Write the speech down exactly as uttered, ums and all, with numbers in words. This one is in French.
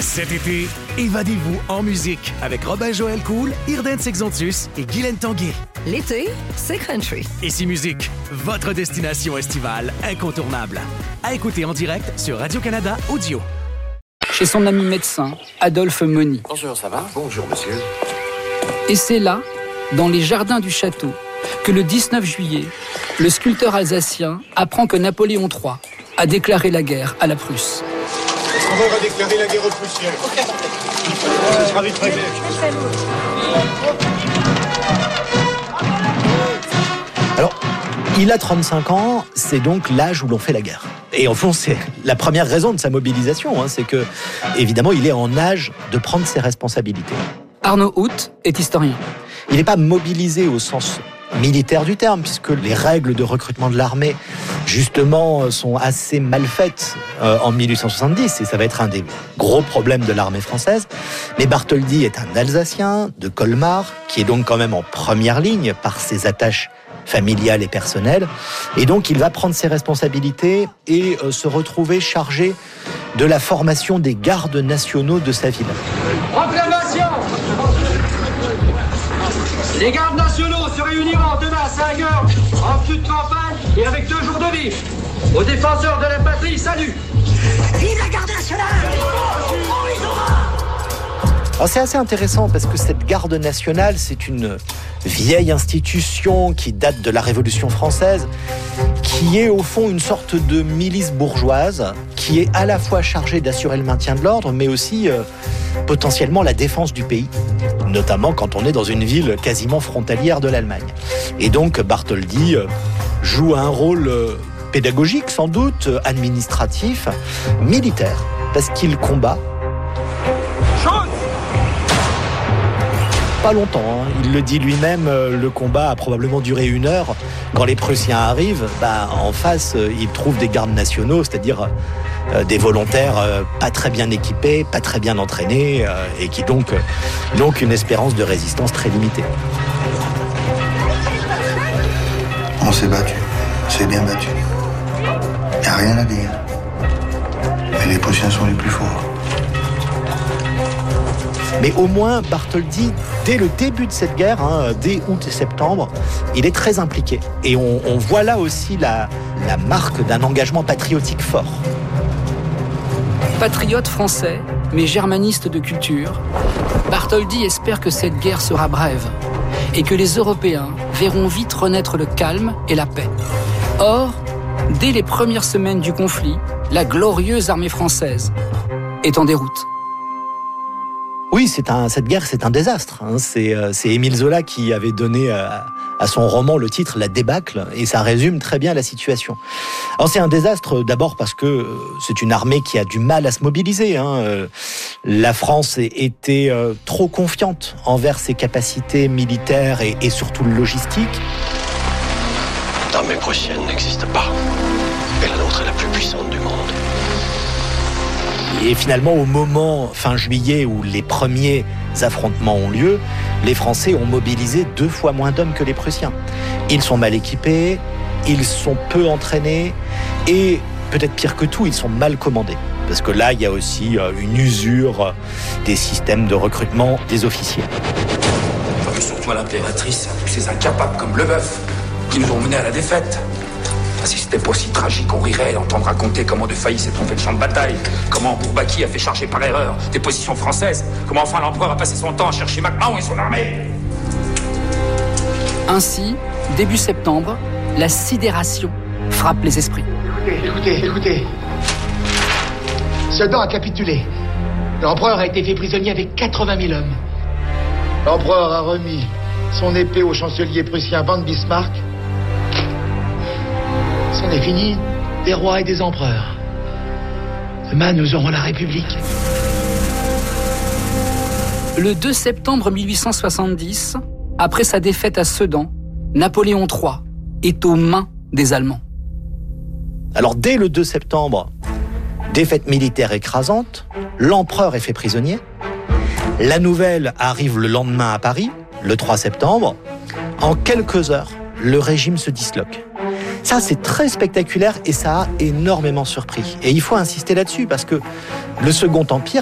Cet été, évadez-vous en musique avec Robin Joël Cool, Irden Sexontus et Guylaine Tanguay. L'été, c'est country. Ici Musique, votre destination estivale incontournable. À écouter en direct sur Radio-Canada Audio. Chez son ami médecin, Adolphe Moni. Bonjour, ça va ? Bonjour, monsieur. Et c'est là, dans les jardins du château, que le dix-neuf juillet, le sculpteur alsacien apprend que Napoléon trois a déclaré la guerre à la Prusse. On va déclarer la guerre aux Prussiens. Ce sera vite réglé. Alors, il a trente-cinq ans, c'est donc l'âge où l'on fait la guerre. Et au fond, c'est la première raison de sa mobilisation, hein, c'est que, évidemment, il est en âge de prendre ses responsabilités. Arnaud Hout est historien. Il n'est pas mobilisé au sens militaire du terme, puisque les règles de recrutement de l'armée, justement, sont assez mal faites euh, en mille huit cent soixante-dix, et ça va être un des gros problèmes de l'armée française. Mais Bartholdi est un Alsacien de Colmar, qui est donc quand même en première ligne par ses attaches familiales et personnelles, et donc il va prendre ses responsabilités et euh, se retrouver chargé de la formation des gardes nationaux de sa ville. Proclamation! Les gardes nationaux se réuniront demain à cinq heures en flux de campagne et avec deux jours de vif. Aux défenseurs de la patrie, salut! Vive la garde nationale! Alors c'est assez intéressant parce que cette garde nationale, c'est une vieille institution qui date de la Révolution française, qui est au fond une sorte de milice bourgeoise, qui est à la fois chargée d'assurer le maintien de l'ordre, mais aussi euh, potentiellement la défense du pays, notamment quand on est dans une ville quasiment frontalière de l'Allemagne. Et donc Bartholdi euh, joue un rôle euh, pédagogique, sans doute, administratif, militaire, parce qu'il combat. Pas longtemps, hein. Il le dit lui-même, le combat a probablement duré une heure. Quand les Prussiens arrivent, bah, en face, ils trouvent des gardes nationaux, c'est-à-dire euh, des volontaires euh, pas très bien équipés, pas très bien entraînés, euh, et qui donc, euh, donc une espérance de résistance très limitée. On s'est battu, c'est bien battu. Y a rien à dire. Mais les Prussiens sont les plus forts. Mais au moins, Bartholdi, dès le début de cette guerre, hein, dès août et septembre, il est très impliqué. Et on, on voit là aussi la, la marque d'un engagement patriotique fort. Patriote français, mais germaniste de culture, Bartholdi espère que cette guerre sera brève et que les Européens verront vite renaître le calme et la paix. Or, dès les premières semaines du conflit, la glorieuse armée française est en déroute. Oui, c'est un, cette guerre, c'est un désastre. Hein. C'est, euh, c'est Émile Zola qui avait donné à, à son roman le titre « La débâcle », et ça résume très bien la situation. Alors c'est un désastre d'abord parce que euh, c'est une armée qui a du mal à se mobiliser. Hein. Euh, la France était euh, trop confiante envers ses capacités militaires et, et surtout logistiques. L'armée prussienne n'existe pas. Et la nôtre est la plus puissante du monde. Et finalement, au moment, fin juillet, où les premiers affrontements ont lieu, les Français ont mobilisé deux fois moins d'hommes que les Prussiens. Ils sont mal équipés, ils sont peu entraînés, et peut-être pire que tout, ils sont mal commandés. Parce que là, il y a aussi une usure des systèmes de recrutement des officiers. Et surtout à l'impératrice, tous ces incapables comme Leboeuf, qui nous ont menés à la défaite. Si c'était pas si tragique, on rirait d'entendre raconter comment De Failly s'est trompé de champ de bataille, comment Bourbaki a fait charger par erreur des positions françaises, comment enfin l'empereur a passé son temps à chercher MacMahon et son armée. Ainsi, début septembre, la sidération frappe les esprits. Écoutez, écoutez, écoutez. Sedan a capitulé. L'empereur a été fait prisonnier avec quatre-vingt mille hommes. L'empereur a remis son épée au chancelier prussien von Bismarck. C'en est fini des rois et des empereurs. Demain, nous aurons la République. Le deux septembre mille huit cent soixante-dix, après sa défaite à Sedan, Napoléon trois est aux mains des Allemands. Alors dès le deux septembre, défaite militaire écrasante, l'empereur est fait prisonnier. La nouvelle arrive le lendemain à Paris, le trois septembre. En quelques heures, le régime se disloque. Ça, c'est très spectaculaire et ça a énormément surpris. Et il faut insister là-dessus parce que le Second Empire